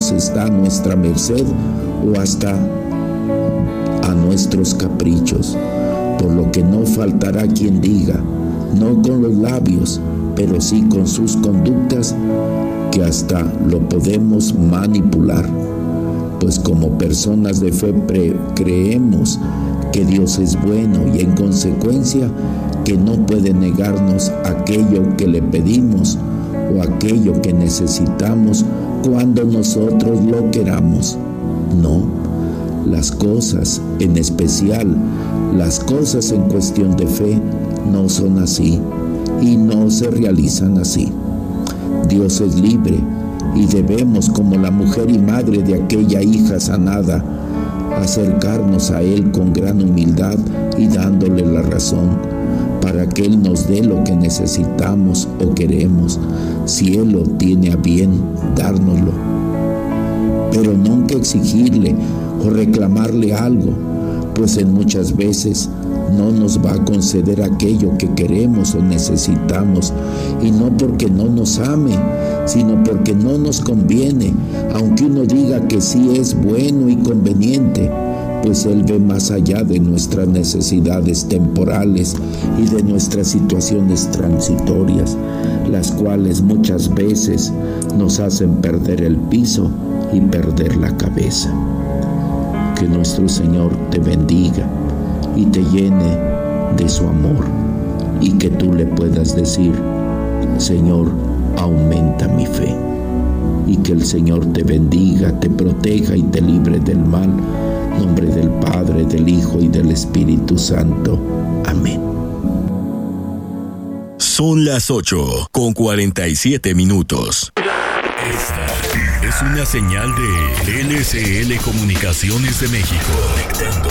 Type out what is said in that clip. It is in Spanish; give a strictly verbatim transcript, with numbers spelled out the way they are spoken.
Dios está a nuestra merced o hasta a nuestros caprichos, por lo que no faltará quien diga, no con los labios, pero sí con sus conductas, que hasta lo podemos manipular, pues como personas de fe pre- creemos que Dios es bueno y en consecuencia que no puede negarnos aquello que le pedimos o aquello que necesitamos cuando nosotros lo queramos. No, las cosas, en especial las cosas en cuestión de fe, no son así y no se realizan así. Dios es libre y debemos, como la mujer y madre de aquella hija sanada, acercarnos a Él con gran humildad y dándole la razón para que Él nos dé lo que necesitamos o queremos, si Él lo tiene a bien dárnoslo. Pero nunca exigirle o reclamarle algo, pues en muchas veces no nos va a conceder aquello que queremos o necesitamos, y no porque no nos ame, sino porque no nos conviene, aunque uno diga que sí es bueno y conveniente, pues Él ve más allá de nuestras necesidades temporales y de nuestras situaciones transitorias, las cuales muchas veces nos hacen perder el piso y perder la cabeza. Que nuestro Señor te bendiga y te llene de su amor, y que tú le puedas decir: Señor, aumenta mi fe. Y que el Señor te bendiga, te proteja y te libre del mal. En nombre del Padre, del Hijo y del Espíritu Santo. Amén. Son las ocho con cuarenta y siete minutos. Esta es una señal de L C L Comunicaciones de México. Conectando